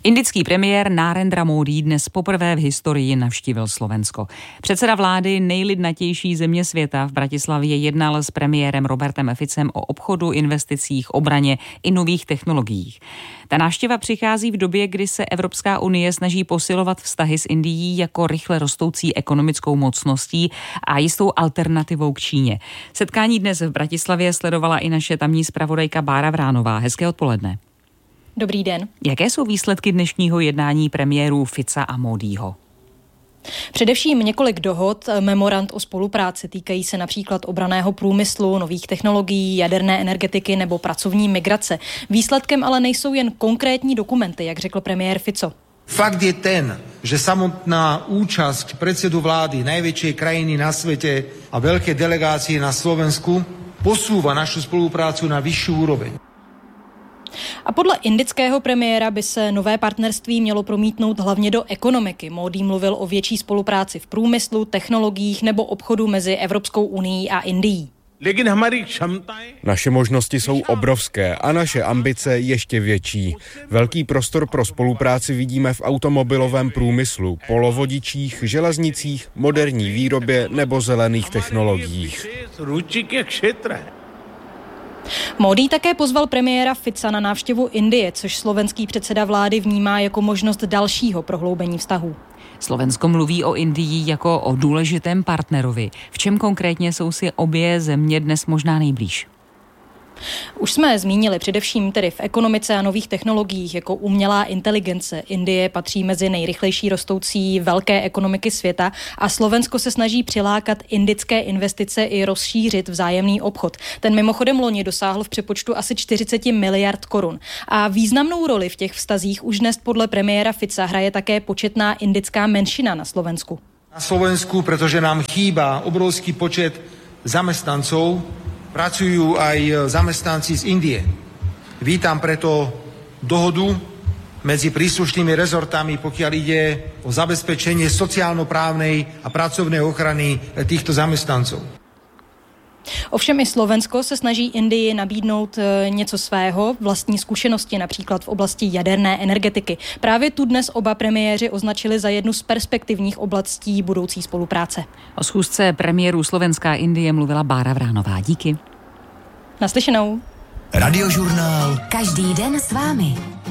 Indický premiér Narendra Modi dnes poprvé v historii navštívil Slovensko. Předseda vlády nejlidnatější země světa v Bratislavě jednal s premiérem Robertem Ficem o obchodu, investicích, obraně i nových technologiích. Ta návštěva přichází v době, kdy se Evropská unie snaží posilovat vztahy s Indií jako rychle rostoucí ekonomickou mocností a jistou alternativou k Číně. Setkání dnes v Bratislavě sledovala i naše tamní zpravodajka Bára Vránová. Hezké odpoledne. Dobrý den. Jaké jsou výsledky dnešního jednání premiérů Fica a Modího? Především několik dohod, memorand o spolupráci týkají se například obranného průmyslu, nových technologií, jaderné energetiky nebo pracovní migrace. Výsledkem ale nejsou jen konkrétní dokumenty, jak řekl premiér Fico. Fakt je ten, že samotná účasť predsedu vlády najväčšej krajiny na svete a veľké delegácie na Slovensku posúva našu spoluprácu na vyššiu úroveň. A podle indického premiéra by se nové partnerství mělo promítnout hlavně do ekonomiky. Modi mluvil o větší spolupráci v průmyslu, technologiích nebo obchodu mezi Evropskou unií a Indií. Naše možnosti jsou obrovské a naše ambice ještě větší. Velký prostor pro spolupráci vidíme v automobilovém průmyslu, polovodičích, železnicích, moderní výrobě nebo zelených technologiích. Modi také pozval premiéra Fica na návštěvu Indie, což slovenský předseda vlády vnímá jako možnost dalšího prohloubení vztahů. Slovensko mluví o Indii jako o důležitém partnerovi. V čem konkrétně jsou si obě země dnes možná nejblíž? Už jsme zmínili především tedy v ekonomice a nových technologiích jako umělá inteligence. Indie patří mezi nejrychlejší rostoucí velké ekonomiky světa a Slovensko se snaží přilákat indické investice i rozšířit vzájemný obchod. Ten mimochodem loni dosáhl v přepočtu asi 40 miliard korun. A významnou roli v těch vztazích už dnes podle premiéra Fica hraje také početná indická menšina na Slovensku. Na Slovensku, pretože nám chýba obrovský počet zamestnancov, pracujú aj zamestnanci z Indie. Vítam preto dohodu medzi príslušnými rezortami, pokiaľ ide o zabezpečenie sociálno-právnej a pracovnej ochrany týchto zamestnancov. Ovšem i Slovensko se snaží Indii nabídnout něco svého, vlastní zkušenosti, například v oblasti jaderné energetiky. Právě tu dnes oba premiéři označili za jednu z perspektivních oblastí budoucí spolupráce. O schůzce premiérů Slovenska a Indie mluvila Bára Vránová. Díky. Naslyšenou. Radiožurnál. Každý den s vámi.